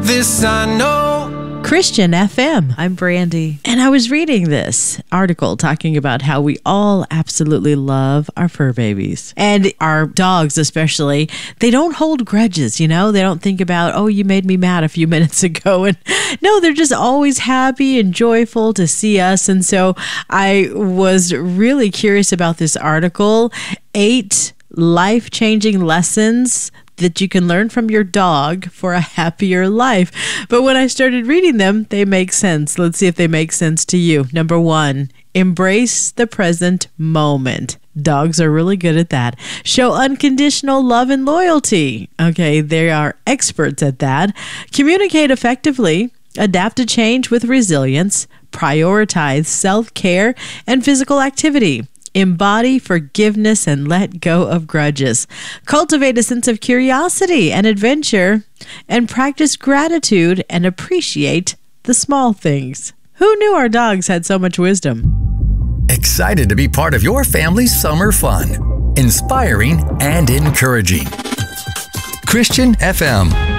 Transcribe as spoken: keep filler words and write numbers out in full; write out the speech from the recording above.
This I know. Christian F M. I'm Brandy. And I was reading this article talking about how we all absolutely love our fur babies. And our dogs especially, they don't hold grudges, you know? They don't think about, oh, you made me mad a few minutes ago. And no, they're just always happy and joyful to see us. And so I was really curious about this article. Eight life-changing lessons that you can learn from your dog for a happier life. But when I started reading them, they make sense. Let's see if they make sense to you. Number one, embrace the present moment. Dogs are really good at that. Show unconditional love and loyalty. Okay, they are experts at that. Communicate effectively. Adapt to change with resilience. Prioritize self-care and physical activity. Embody forgiveness and let go of grudges. Cultivate a sense of curiosity and adventure, and practice gratitude and appreciate the small things. Who knew our dogs had so much wisdom? Excited to be part of your family's summer fun. Inspiring and encouraging. Christian F M.